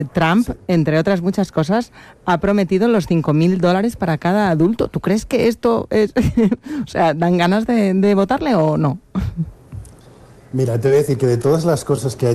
Trump, Sí. entre otras muchas cosas, ha prometido los $5.000 para cada adulto. ¿Tú crees que esto es... o sea, dan ganas de votarle o no? Mira, te voy a decir que de todas las cosas que ha